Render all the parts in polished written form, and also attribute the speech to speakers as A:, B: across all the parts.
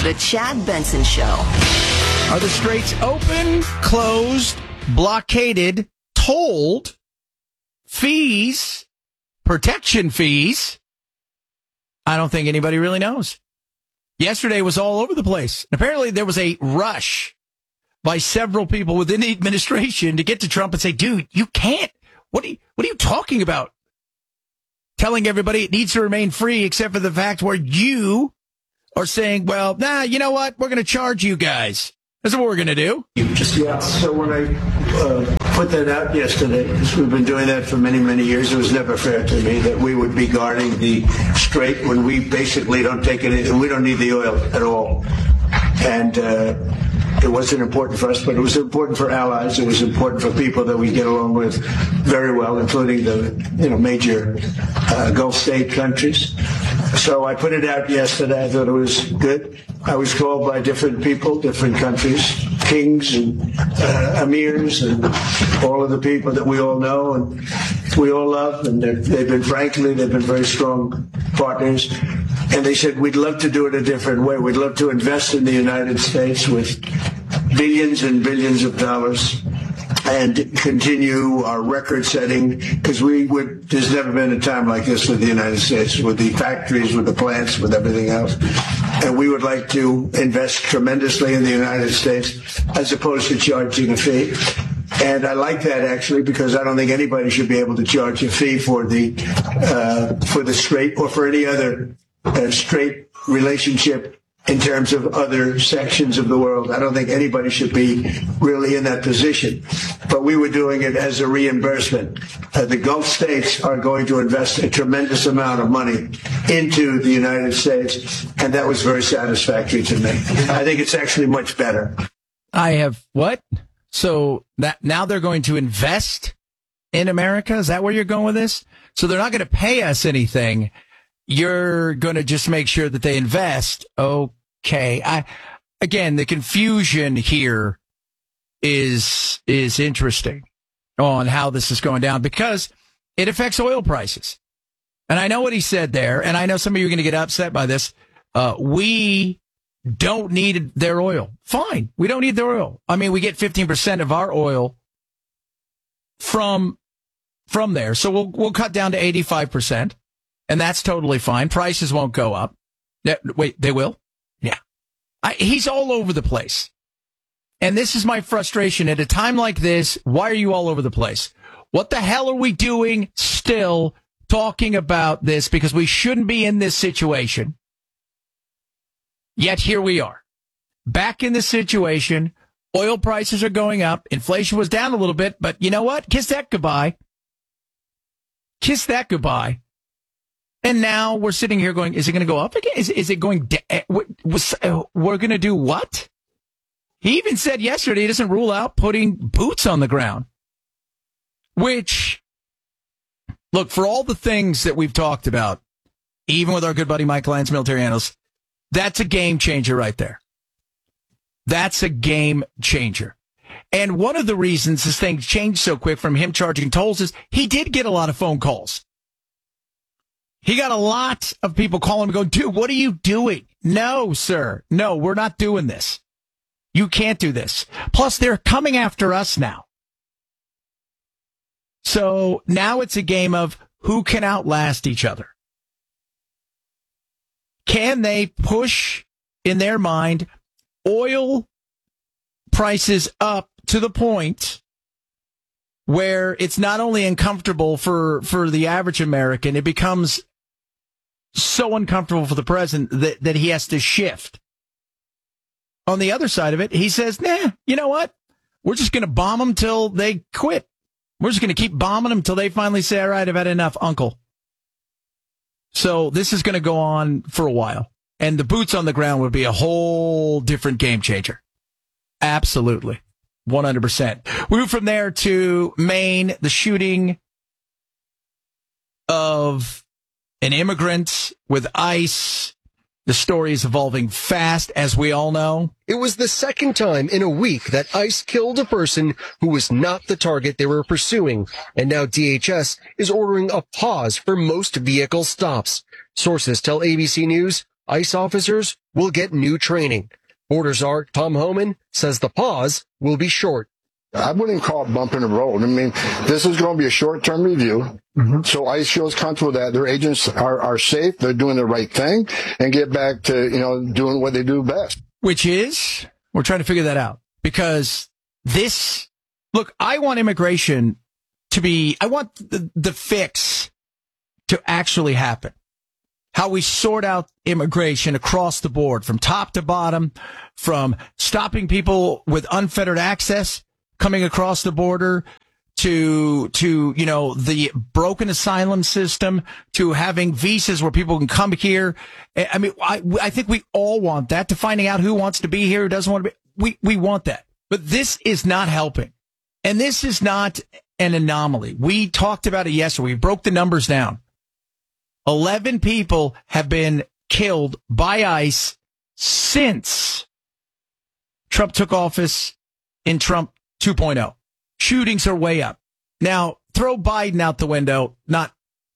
A: The Chad Benson Show.
B: Are the straits open, closed, blockaded, tolled, fees, protection fees? I don't think anybody really knows. Yesterday was all over the place. Apparently there was a rush by several people within the administration to get to Trump and say, dude, you can't. What are you talking about? Telling everybody it needs to remain free except for the fact where you are saying, well, nah, you know what? We're going to charge you guys. That's what we're going to do.
C: Yeah, so when I put that out yesterday, because we've been doing that for many, many years, it was never fair to me that we would be guarding the strait when we basically don't take it, and we don't need the oil at all. And it wasn't important for us, but it was important for allies. It was important for people that we get along with very well, including the major Gulf state countries. So I put it out yesterday. I thought it was good. I was called by different people, different countries, kings and emirs and all of the people that we all know and we all love. And they've been very strong partners. And they said, we'd love to do it a different way. We'd love to invest in the United States with billions and billions of dollars and continue our record setting, because there's never been a time like this with the United States, with the factories, with the plants, with everything else. And we would like to invest tremendously in the United States as opposed to charging a fee. And I like that, actually, because I don't think anybody should be able to charge a fee for the strait or for any other straight relationship in terms of other sections of the world. I don't think anybody should be really in that position. But we were doing it as a reimbursement. The Gulf states are going to invest a tremendous amount of money into the United States, and that was very satisfactory to me. I think it's actually much better.
B: I have what? So that now they're going to invest in America? Is that where you're going with this? So they're not going to pay us anything. You're going to just make sure that they invest. Okay. Again, the confusion here is interesting on how this is going down because it affects oil prices. And I know what he said there, and I know some of you are going to get upset by this. We don't need their oil. Fine. We don't need their oil. I mean, we get 15% of our oil from there. So we'll cut down to 85%. And that's totally fine. Prices won't go up. Wait, they will? Yeah. He's all over the place. And this is my frustration. At a time like this, why are you all over the place? What the hell are we doing still talking about this? Because we shouldn't be in this situation. Yet here we are. Back in this situation. Oil prices are going up. Inflation was down a little bit. But you know what? Kiss that goodbye. Kiss that goodbye. And now we're sitting here going, is it going to go up again? Is it going down? We're going to do what? He even said yesterday he doesn't rule out putting boots on the ground. Which, look, for all the things that we've talked about, even with our good buddy Mike Lyons, military analyst, that's a game changer right there. That's a game changer. And one of the reasons this thing changed so quick from him charging tolls is he did get a lot of phone calls. He got a lot of people calling him and going, dude, what are you doing? No, sir. No, we're not doing this. You can't do this. Plus, they're coming after us now. So now it's a game of who can outlast each other. Can they push, in their mind, oil prices up to the point where it's not only uncomfortable for the average American, it becomes so uncomfortable for the president that he has to shift. On the other side of it, he says, nah, you know what? We're just going to bomb them till they quit. We're just going to keep bombing them till they finally say, all right, I've had enough, uncle. So this is going to go on for a while. And the boots on the ground would be a whole different game changer. Absolutely. 100%. We move from there to Maine, the shooting of an immigrant with ICE. The story is evolving fast, as we all know.
D: It was the second time in a week that ICE killed a person who was not the target they were pursuing, and now DHS is ordering a pause for most vehicle stops. Sources tell ABC News ICE officers will get new training. Border Czar Tom Homan says the pause will be short.
A: I wouldn't call it bump in the road. I mean, this is going to be a short-term review. So ICE feels comfortable that their agents are safe, they're doing the right thing, and get back to, doing what they do best.
B: Which is, we're trying to figure that out. Because look, I want immigration I want the fix to actually happen. How we sort out immigration across the board, from top to bottom, from stopping people with unfettered access coming across the border to the broken asylum system, to having visas where people can come here. I mean, I think we all want that, to finding out who wants to be here, who doesn't want to be. We want that. But this is not helping. And this is not an anomaly. We talked about it yesterday. We broke the numbers down. 11 people have been killed by ICE since Trump took office in Trump 2.0. Shootings are way up. Now, throw Biden out the window, not,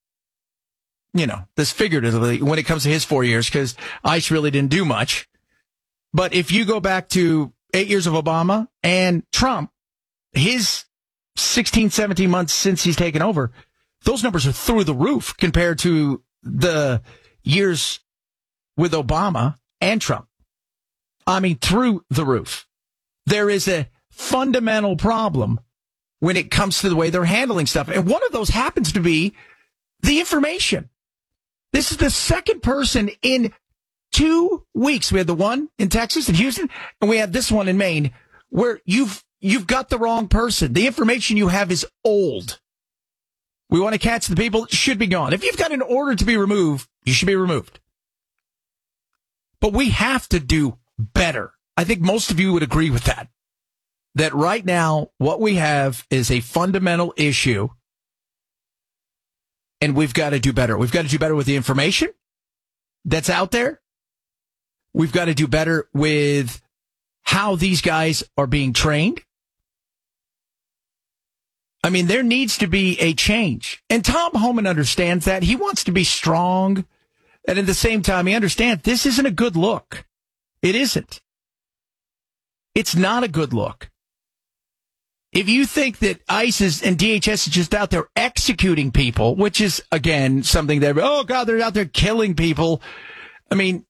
B: this figuratively when it comes to his 4 years, because ICE really didn't do much. But if you go back to 8 years of Obama and Trump, his 16, 17 months since he's taken over, those numbers are through the roof compared to the years with Obama and Trump. I mean, through the roof. There is a fundamental problem when it comes to the way they're handling stuff. And one of those happens to be the information. This is the second person in 2 weeks. We had the one in Texas and Houston, and we had this one in Maine, where you've got the wrong person. The information you have is old. We want to catch the people that should be gone. If you've got an order to be removed, you should be removed. But we have to do better. I think most of you would agree with that. That right now, what we have is a fundamental issue, and we've got to do better. We've got to do better with the information that's out there. We've got to do better with how these guys are being trained. I mean, there needs to be a change. And Tom Homan understands that. He wants to be strong. And at the same time, he understands this isn't a good look. It isn't. It's not a good look. If you think that ICE and DHS is just out there executing people, which is, again, something that, oh, God, they're out there killing people. I mean,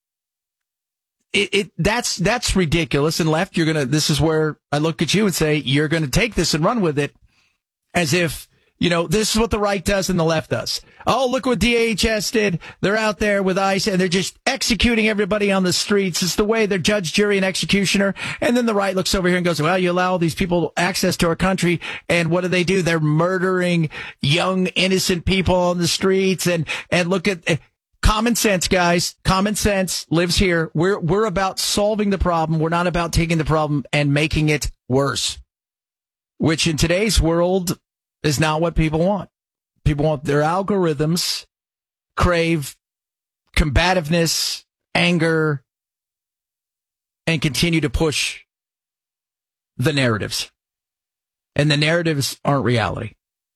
B: that's ridiculous. And left, this is where I look at you and say, you're going to take this and run with it as if, this is what the right does and the left does. Oh, look what DHS did. They're out there with ICE and they're just executing everybody on the streets. It's the way they're judge, jury, and executioner. And then the right looks over here and goes, well, you allow these people access to our country. And what do? They're murdering young, innocent people on the streets. And look at common sense, guys. Common sense lives here. We're about solving the problem. We're not about taking the problem and making it worse, which in today's world is not what people want. People want their algorithms, crave combativeness, anger, and continue to push the narratives. And the narratives aren't reality.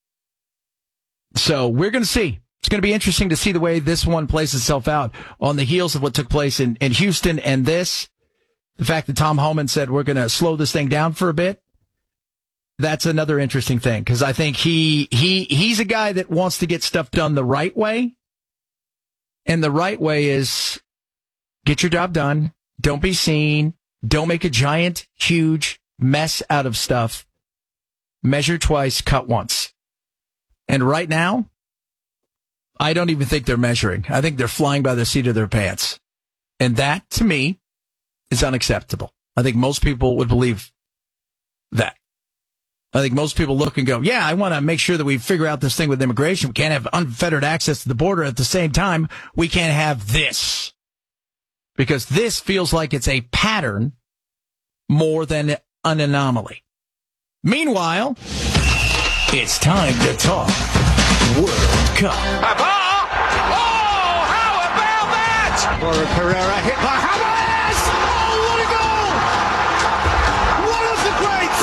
B: So we're going to see. It's going to be interesting to see the way this one plays itself out on the heels of what took place in Houston and this. The fact that Tom Homan said we're going to slow this thing down for a bit. That's another interesting thing, because I think he's a guy that wants to get stuff done the right way. And the right way is get your job done. Don't be seen. Don't make a giant, huge mess out of stuff. Measure twice, cut once. And right now, I don't even think they're measuring. I think they're flying by the seat of their pants. And that, to me, is unacceptable. I think most people would believe that. I think most people look and go, yeah, I want to make sure that we figure out this thing with immigration. We can't have unfettered access to the border. At the same time, we can't have this. Because this feels like it's a pattern more than an anomaly. Meanwhile, it's time to talk World Cup.
E: Oh, how about that?
C: Laura Pereira hit by Hamas! Oh, what a goal! One of the greats!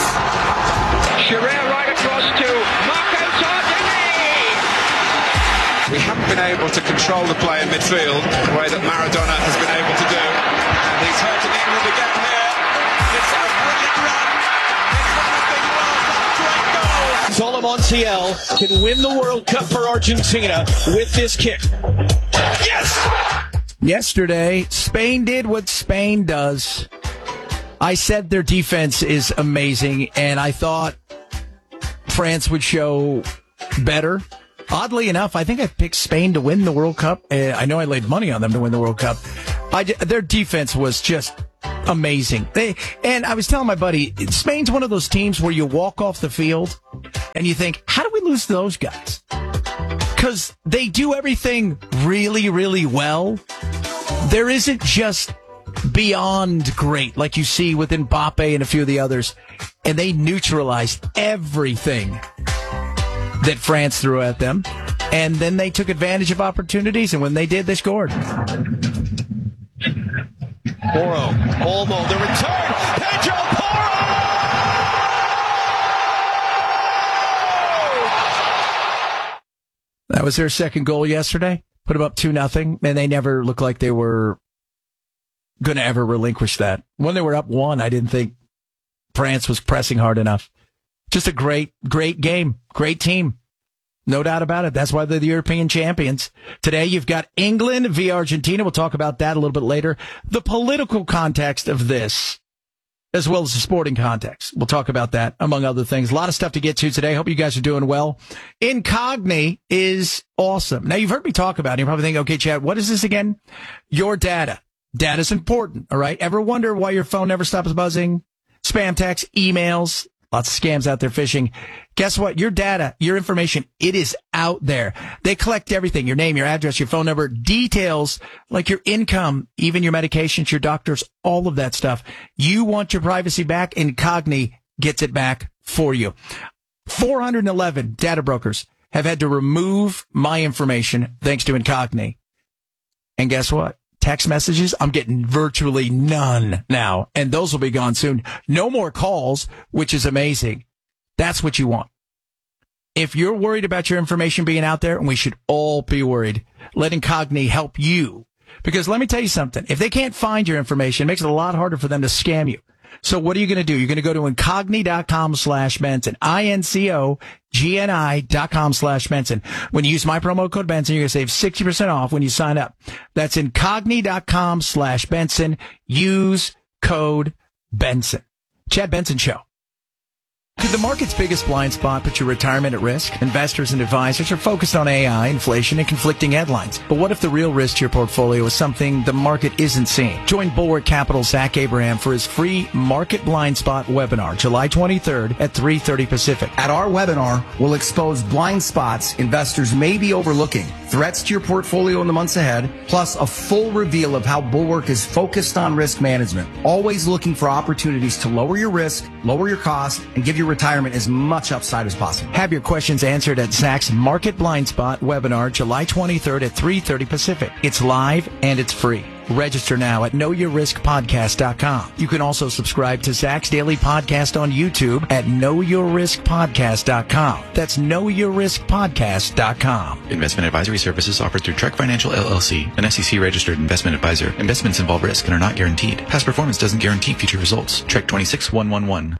E: Shearer right across to Marco Tardini.
C: We haven't
E: been able to control the play in midfield the way that Maradona has been able to do. And he's hurting England again here. It's a brilliant run. It's one of the world's great goals.
F: Solo Montiel can win the World Cup for Argentina with this kick. Yes!
B: Yesterday, Spain did what Spain does. I said their defense is amazing, and I thought France would show better. Oddly enough, I think I picked Spain to win the World Cup. I know I laid money on them to win the World Cup. Their defense was just amazing. And I was telling my buddy, Spain's one of those teams where you walk off the field and you think, how do we lose to those guys? Because they do everything really, really well. There isn't just beyond great like you see with Mbappe and a few of the others. And they neutralized everything that France threw at them. And then they took advantage of opportunities. And when they did, they scored.
F: Porro, Olmo, the return, Pedro Porro!
B: That was their second goal yesterday. Put them up 2-0, and they never looked like they were going to ever relinquish that. When they were up 1, I didn't think France was pressing hard enough. Just a great, great game. Great team. No doubt about it. That's why they're the European champions. Today, you've got England via Argentina. We'll talk about that a little bit later. The political context of this, as well as the sporting context. We'll talk about that, among other things. A lot of stuff to get to today. Hope you guys are doing well. Incogni is awesome. Now, you've heard me talk about it. You're probably thinking, okay, Chad, what is this again? Your data. Data's important, all right? Ever wonder why your phone never stops buzzing? Spam texts, emails, lots of scams out there phishing. Guess what? Your data, your information, it is out there. They collect everything, your name, your address, your phone number, details like your income, even your medications, your doctors, all of that stuff. You want your privacy back? Incogni gets it back for you. 411 data brokers have had to remove my information thanks to Incogni. And guess what? Text messages, I'm getting virtually none now, and those will be gone soon. No more calls, which is amazing. That's what you want. If you're worried about your information being out there, and we should all be worried, let Incogni help you. Because let me tell you something. If they can't find your information, it makes it a lot harder for them to scam you. So what are you going to do? You're going to go to incogni.com/Benson, INCOGNI.com/Benson. When you use my promo code Benson, you're going to save 60% off when you sign up. That's incogni.com/Benson. Use code Benson. Chad Benson Show. Could the market's biggest blind spot put your retirement at risk? Investors and advisors are focused on AI, inflation, and conflicting headlines. But what if the real risk to your portfolio is something the market isn't seeing? Join Bulwark Capital's Zach Abraham for his free Market Blind Spot webinar, July 23rd at 3:30 Pacific.
G: At our webinar, we'll expose blind spots investors may be overlooking, threats to your portfolio in the months ahead, plus a full reveal of how Bulwark is focused on risk management, always looking for opportunities to lower your risk, lower your cost, and give your retirement as much upside as possible.
B: Have your questions answered at Zach's Market Blind Spot webinar, July 23rd at 3:30 Pacific. It's live and it's free. Register now at knowyourriskpodcast.com. You can also subscribe to Zach's daily podcast on YouTube at knowyourriskpodcast.com. That's knowyourriskpodcast.com.
H: Investment advisory services offered through Trek Financial LLC, an SEC-registered investment advisor. Investments involve risk and are not guaranteed. Past performance doesn't guarantee future results. Trek 26111.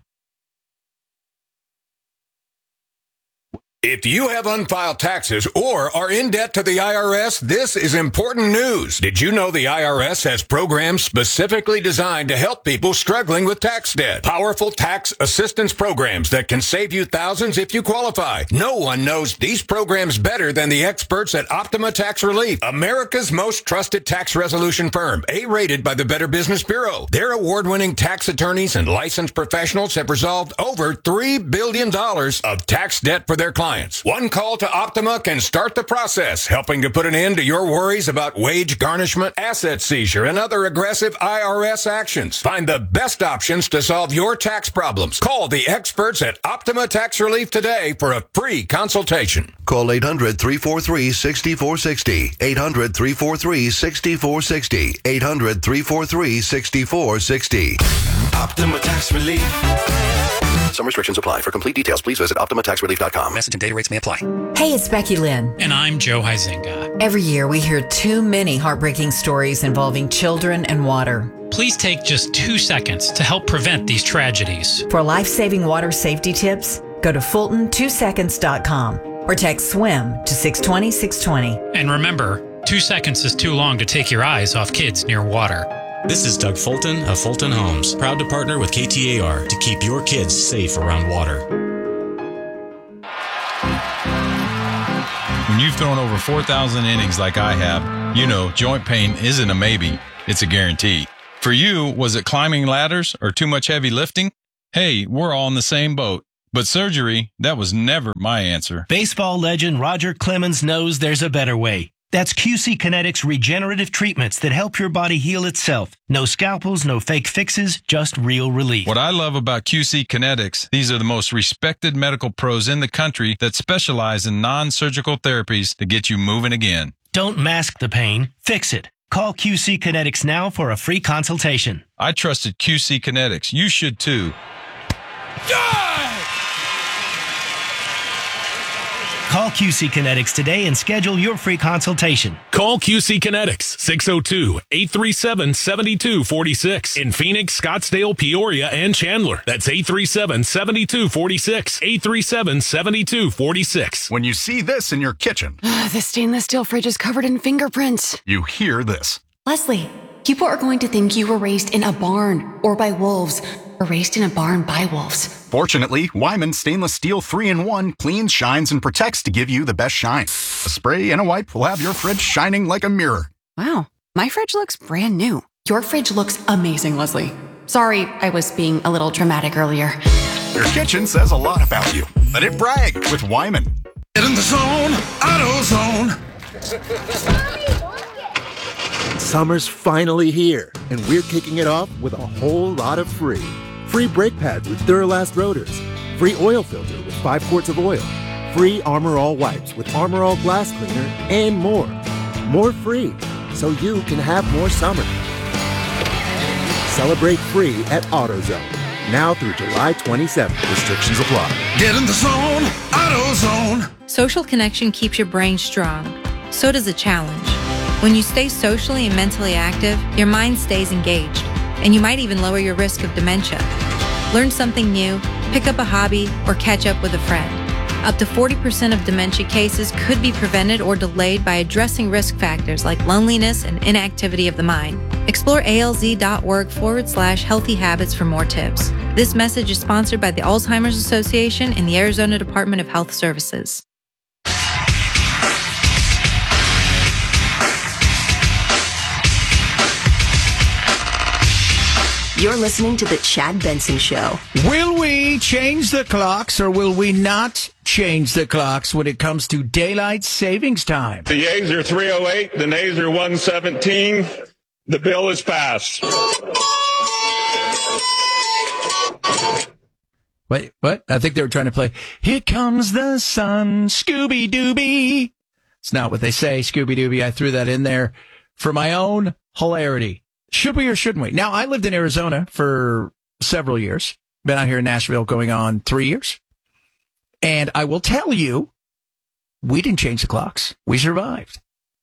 I: If you have unfiled taxes or are in debt to the IRS, this is important news. Did you know the IRS has programs specifically designed to help people struggling with tax debt? Powerful tax assistance programs that can save you thousands if you qualify. No one knows these programs better than the experts at Optima Tax Relief, America's most trusted tax resolution firm, A-rated by the Better Business Bureau. Their award-winning tax attorneys and licensed professionals have resolved over $3 billion of tax debt for their clients. One call to Optima can start the process, helping to put an end to your worries about wage garnishment, asset seizure, and other aggressive IRS actions. Find the best options to solve your tax problems. Call the experts at Optima Tax Relief today for a free consultation.
J: Call 800-343-6460. 800-343-6460. 800-343-6460.
K: Optima Tax Relief.
J: Some restrictions apply. For complete details, please visit OptimaTaxRelief.com.
K: Message and data rates may apply.
L: Hey, it's Becky Lynn.
K: And I'm Joe Huizinga.
L: Every year we hear too many heartbreaking stories involving children and water.
K: Please take just 2 seconds to help prevent these tragedies.
L: For life-saving water safety tips, go to Fulton2seconds.com or text SWIM to 620-620.
K: And remember, 2 seconds is too long to take your eyes off kids near water.
M: This is Doug Fulton of Fulton Homes, proud to partner with KTAR to keep your kids safe around water.
N: When you've thrown over 4,000 innings like I have, you know joint pain isn't a maybe, it's a guarantee. For you, was it climbing ladders or too much heavy lifting? Hey, we're all in the same boat. But surgery, that was never my answer.
O: Baseball legend Roger Clemens knows there's a better way. That's QC Kinetics regenerative treatments that help your body heal itself. No scalpels, no fake fixes, just real relief.
N: What I love about QC Kinetics, these are the most respected medical pros in the country that specialize in non-surgical therapies to get you moving again.
O: Don't mask the pain, fix it. Call QC Kinetics now for a free consultation.
N: I trusted QC Kinetics. You should too.
O: Call QC Kinetics today and schedule your free consultation.
P: Call QC Kinetics, 602-837-7246. In Phoenix, Scottsdale, Peoria, and Chandler. That's 837-7246. 837-7246.
Q: When you see this in your kitchen.
R: The stainless steel fridge is covered in fingerprints.
Q: You hear this.
R: Leslie, people are going to think you were raised in a barn or by wolves. Or raised in a barn by wolves.
Q: Fortunately, Wyman Stainless Steel 3-in-1 cleans, shines, and protects to give you the best shine. A spray and a wipe will have your fridge shining like a mirror.
R: Wow, my fridge looks brand new. Your fridge looks amazing, Leslie. Sorry, I was being a little dramatic earlier.
Q: Your kitchen says a lot about you. Let it brag with Wyman.
S: Get in the zone, AutoZone.
T: Summer's finally here, and we're kicking it off with a whole lot of free. Free brake pads with Duralast rotors. Free oil filter with 5 quarts of oil. Free Armor All wipes with Armor All glass cleaner, and more. More free, so you can have more summer. Celebrate free at AutoZone. Now through July 27th. Restrictions apply.
S: Get in the zone, AutoZone.
U: Social connection keeps your brain strong. So does a challenge. When you stay socially and mentally active, your mind stays engaged, and you might even lower your risk of dementia. Learn something new, pick up a hobby, or catch up with a friend. Up to 40% of dementia cases could be prevented or delayed by addressing risk factors like loneliness and inactivity of the mind. Explore alz.org/healthy habits for more tips. This message is sponsored by the Alzheimer's Association and the Arizona Department of Health Services.
V: You're listening to The Chad Benson Show.
B: Will we change the clocks or will we not change the clocks when it comes to daylight savings time?
W: The yeas are 308, the nays are 117. The bill is passed.
B: Wait, what? I think they were trying to play, Here Comes the Sun, Scooby-Dooby. It's not what they say, Scooby-Dooby. I threw that in there for my own hilarity. Should we or shouldn't we? Now, I lived in Arizona for several years. Been out here in Nashville going on 3 years. And I will tell you, we didn't change the clocks. We survived.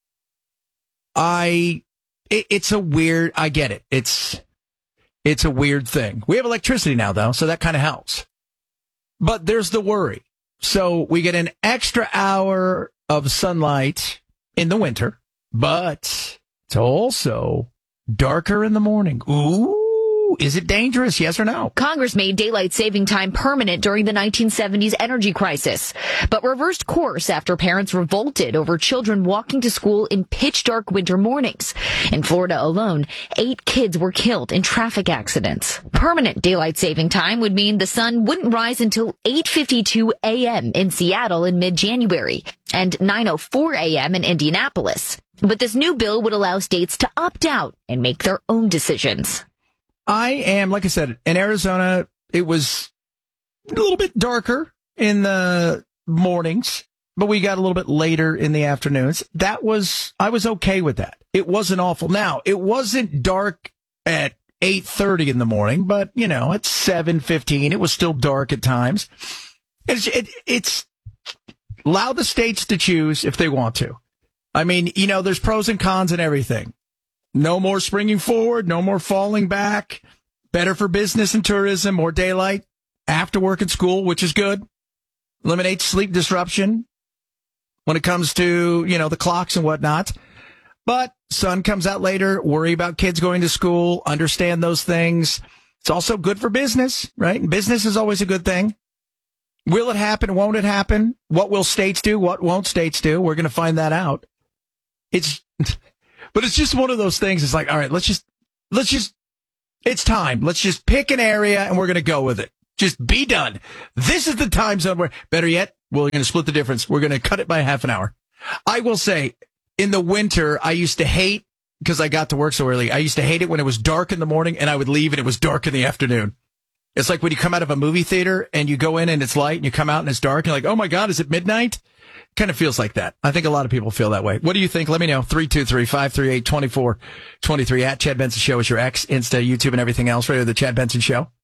B: It's a weird, I get it. It's a weird thing. We have electricity now, though, so that kind of helps. But there's the worry. So we get an extra hour of sunlight in the winter, but it's also darker in the morning. Ooh, is it dangerous? Yes or no?
X: Congress made daylight saving time permanent during the 1970s energy crisis, but reversed course after parents revolted over children walking to school in pitch dark winter mornings. In Florida alone, 8 kids were killed in traffic accidents. Permanent daylight saving time would mean the sun wouldn't rise until 8:52 a.m. in Seattle in mid-January and 9:04 a.m. in Indianapolis. But this new bill would allow states to opt out and make their own decisions.
B: I am, like I said, in Arizona, it was a little bit darker in the mornings, but we got a little bit later in the afternoons. I was okay with that. It wasn't awful. Now, it wasn't dark at 8:30 in the morning, but, you know, at 7:15, it was still dark at times. It's allow the states to choose if they want to. I mean, you know, there's pros and cons and everything. No more springing forward, no more falling back. Better for business and tourism, more daylight after work and school, which is good. Eliminates sleep disruption when it comes to, you know, the clocks and whatnot. But sun comes out later, worry about kids going to school, understand those things. It's also good for business, right? And business is always a good thing. Will it happen? Won't it happen? What will states do? What won't states do? We're going to find that out. But it's just one of those things. It's like, all right, let's just, it's time. Let's just pick an area and we're going to go with it. Just be done. This is the time zone where, better yet, we're going to split the difference. We're going to cut it by half an hour. I will say, in the winter, I used to hate, because I got to work so early, I used to hate it when it was dark in the morning and I would leave and it was dark in the afternoon. It's like when you come out of a movie theater and you go in and it's light and you come out and it's dark and you're like, oh my God, is it midnight? Kind of feels like that. I think a lot of people feel that way. What do you think? Let me know. 323-538-2423 at Chad Benson Show is your X, Insta, YouTube, and everything else. Right, the Chad Benson Show.